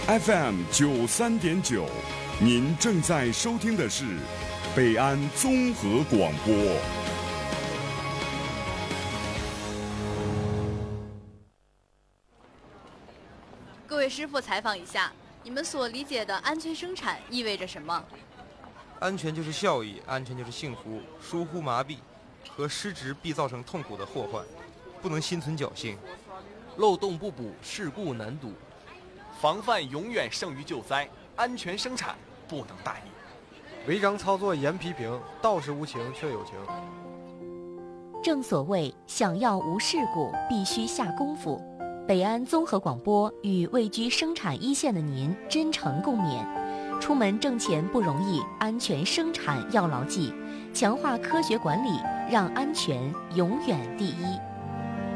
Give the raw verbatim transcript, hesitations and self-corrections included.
F M 九三点九，您正在收听的是北安综合广播。 各位师傅，采访一下，你们所理解的安全生产意味着什么？ 安全就是效益，安全就是幸福。疏忽麻痹和失职必造成痛苦的祸患，不能心存侥幸。 漏洞不补，事故难堵。 防范永远胜于救灾，安全生产不能大意。 违章操作严批评，道是无情却有情。 正所谓，想要无事故，必须下功夫。北安综合广播与位居生产一线的您真诚共勉。出门挣钱不容易，安全生产要牢记，强化科学管理，让安全永远第一。